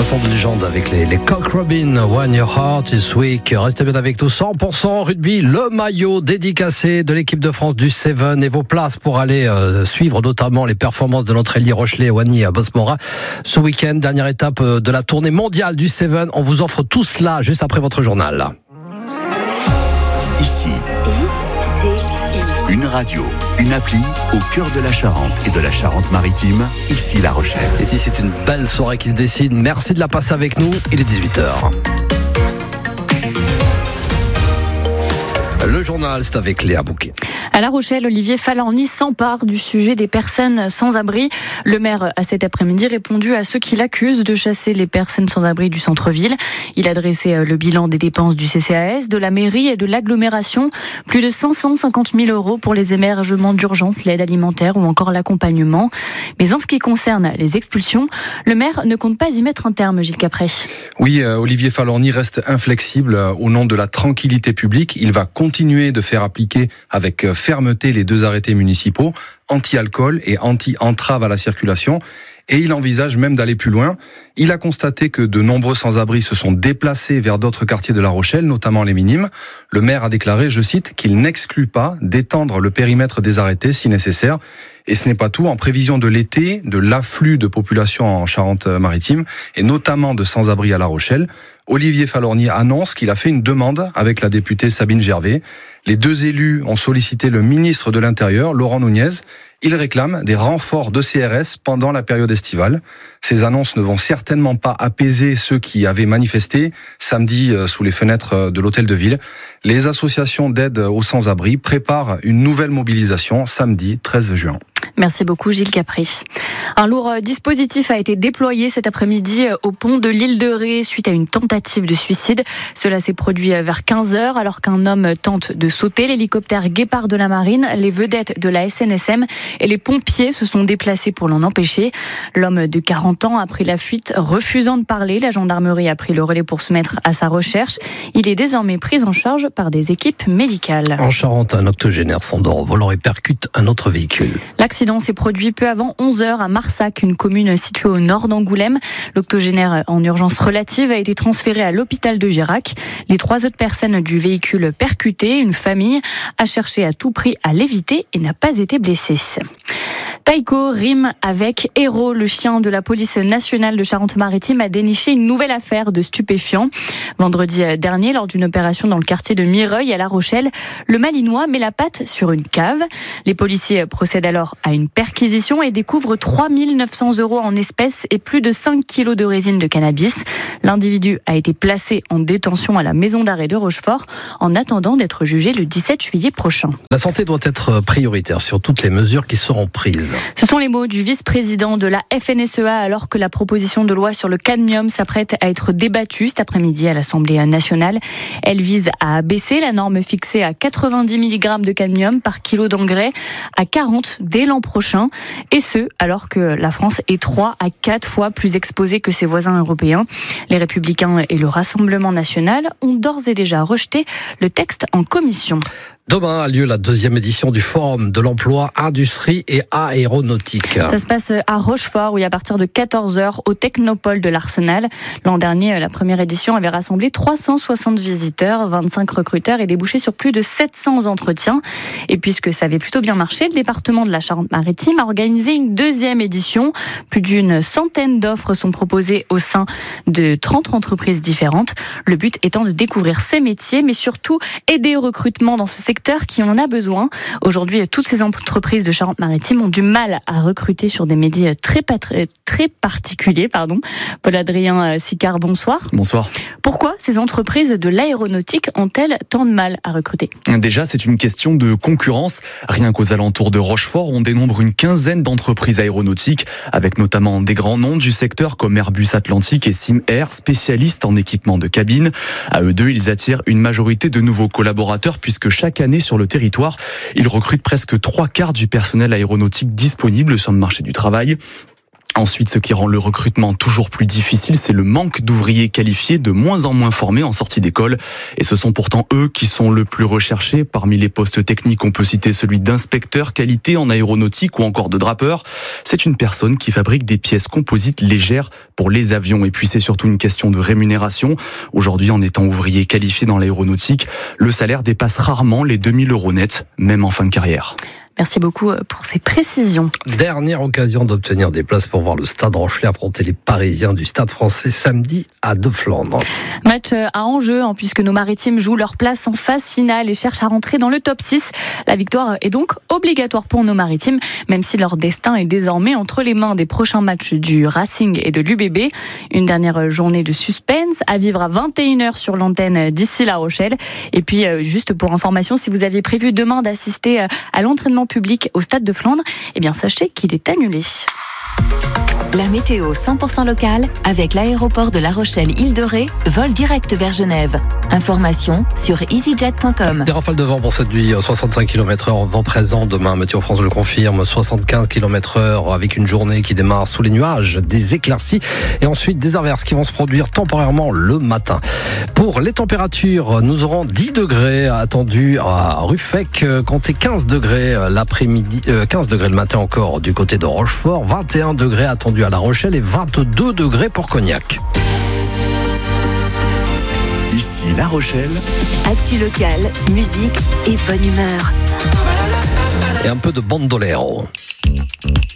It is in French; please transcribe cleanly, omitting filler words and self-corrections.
son de légende avec les Cock Robin, When Your Heart is Weak. Restez bien avec nous, 100% rugby, le maillot dédicacé de l'équipe de France du Seven et vos places pour aller suivre notamment les performances de notre ailier Rochelet, Wany Bosmora ce week-end. Dernière étape de la tournée mondiale du Seven. On vous offre tout cela juste après votre journal. Ici, une radio, une appli au cœur de la Charente et de la Charente-Maritime, ici La Rochelle. Ici, c'est une belle soirée qui se dessine. Merci de la passer avec nous. Il est 18h. Le journal, c'est avec Léa Bouquet. À La Rochelle, Olivier Falarny s'empare du sujet des personnes sans abri. Le maire a cet après-midi répondu à ceux qui l'accusent de chasser les personnes sans abri du centre-ville. Il a dressé le bilan des dépenses du CCAS, de la mairie et de l'agglomération. Plus de 550 000 € pour les hébergements d'urgence, l'aide alimentaire ou encore l'accompagnement. Mais en ce qui concerne les expulsions, le maire ne compte pas y mettre un terme, Gilles Capret. Oui, Olivier Falarny reste inflexible au nom de la tranquillité publique. Il va continuer de faire appliquer avec fermeté les 2 arrêtés municipaux, anti-alcool et anti-entrave à la circulation. Et il envisage même d'aller plus loin. Il a constaté que de nombreux sans-abri se sont déplacés vers d'autres quartiers de La Rochelle, notamment les Minimes. Le maire a déclaré, je cite, qu'il n'exclut pas d'étendre le périmètre des arrêtés si nécessaire. Et ce n'est pas tout. En prévision de l'été, de l'afflux de population en Charente-Maritime, et notamment de sans-abri à La Rochelle, Olivier Falarny annonce qu'il a fait une demande avec la députée Sabine Gervais. Les 2 élus ont sollicité le ministre de l'Intérieur, Laurent Nunez. Ils réclament des renforts de CRS pendant la période estivale. Ces annonces ne vont certainement pas apaiser ceux qui avaient manifesté samedi sous les fenêtres de l'hôtel de ville. Les associations d'aide aux sans-abri préparent une nouvelle mobilisation samedi 13 juin. Merci beaucoup Gilles Capri. Un lourd dispositif a été déployé cet après-midi au pont de l'île de Ré suite à une tentative de suicide. Cela s'est produit vers 15h alors qu'un homme tente de sauter. L'hélicoptère Guépard de la Marine, les vedettes de la SNSM et les pompiers se sont déplacés pour l'en empêcher. L'homme de 40 ans a pris la fuite, refusant de parler. La gendarmerie a pris le relais pour se mettre à sa recherche. Il est désormais pris en charge par des équipes médicales. En Charente, un octogénaire s'endort au volant et percute un autre véhicule. L'accident s'est produit peu avant 11h à Marsac, une commune située au nord d'Angoulême. L'octogénaire en urgence relative a été transféré à l'hôpital de Girac. Les 3 autres personnes du véhicule percuté, une famille, a cherché à tout prix à l'éviter et n'a pas été blessée. Taïko rime avec Héros. Le chien de la police nationale de Charente-Maritime a déniché une nouvelle affaire de stupéfiants. Vendredi dernier, lors d'une opération dans le quartier de Mireuil à La Rochelle, le Malinois met la patte sur une cave. Les policiers procèdent alors à une perquisition et découvrent 3 900 € en espèces et plus de 5 kilos de résine de cannabis. L'individu a été placé en détention à la maison d'arrêt de Rochefort en attendant d'être jugé le 17 juillet prochain. La santé doit être prioritaire sur toutes les mesures qui seront prises. Ce sont les mots du vice-président de la FNSEA alors que la proposition de loi sur le cadmium s'apprête à être débattue cet après-midi à l'Assemblée nationale. Elle vise à abaisser la norme fixée à 90 mg de cadmium par kilo d'engrais à 40 dès l'an prochain. Et ce, alors que la France est 3 à 4 fois plus exposée que ses voisins européens. Les Républicains et le Rassemblement national ont d'ores et déjà rejeté le texte en commission. Demain a lieu la 2e édition du Forum de l'emploi, industrie et aéronautique. Ça se passe à Rochefort, oui, à partir de 14h au Technopole de l'Arsenal. L'an dernier, la première édition avait rassemblé 360 visiteurs, 25 recruteurs et débouché sur plus de 700 entretiens. Et puisque ça avait plutôt bien marché, le département de la Charente-Maritime a organisé une 2e édition. Plus d'une centaine d'offres sont proposées au sein de 30 entreprises différentes. Le but étant de découvrir ces métiers, mais surtout aider au recrutement dans ce secteur qui en a besoin. Aujourd'hui, toutes ces entreprises de Charente-Maritime ont du mal à recruter sur des métiers très particuliers. Paul-Adrien Sicard, bonsoir. Bonsoir. Pourquoi ces entreprises de l'aéronautique ont-elles tant de mal à recruter ? Déjà, c'est une question de concurrence. Rien qu'aux alentours de Rochefort, on dénombre une quinzaine d'entreprises aéronautiques, avec notamment des grands noms du secteur comme Airbus Atlantique et Simair, spécialistes en équipement de cabine. À eux deux, ils attirent une majorité de nouveaux collaborateurs, puisque chaque année sur le territoire, ils recrutent presque 3/4 du personnel aéronautique disponible sur le marché du travail. Ensuite, ce qui rend le recrutement toujours plus difficile, c'est le manque d'ouvriers qualifiés, de moins en moins formés en sortie d'école. Et ce sont pourtant eux qui sont le plus recherchés. Parmi les postes techniques, on peut citer celui d'inspecteur qualité en aéronautique ou encore de drapeur. C'est une personne qui fabrique des pièces composites légères pour les avions. Et puis c'est surtout une question de rémunération. Aujourd'hui, en étant ouvrier qualifié dans l'aéronautique, le salaire dépasse rarement les 2000 € net, même en fin de carrière. Merci beaucoup pour ces précisions. Dernière occasion d'obtenir des places pour voir le Stade Rochelais affronter les Parisiens du Stade Français samedi à De Flandre. Match à enjeu, puisque nos maritimes jouent leur place en phase finale et cherchent à rentrer dans le top 6. La victoire est donc obligatoire pour nos maritimes, même si leur destin est désormais entre les mains des prochains matchs du Racing et de l'UBB. Une dernière journée de suspense à vivre à 21h sur l'antenne d'ici La Rochelle. Et puis, juste pour information, si vous aviez prévu demain d'assister à l'entraînement public au Stade de Flandre, eh bien sachez qu'il est annulé. La météo 100% locale avec l'aéroport de La Rochelle-Île-de-Ré, vol direct vers Genève. Information sur easyjet.com. Des rafales de vent pour cette nuit, 65 km/h, vent présent. Demain, Météo France le confirme, 75 km/h avec une journée qui démarre sous les nuages, des éclaircies et ensuite des averses qui vont se produire temporairement le matin. Pour les températures, nous aurons 10 degrés attendus à Ruffec, comptez 15 degrés l'après-midi, 15 degrés le matin encore du côté de Rochefort, 21 degrés attendus à La Rochelle et 22 degrés pour Cognac. Ici La Rochelle. Actu locale, musique et bonne humeur. Et un peu de bandolero.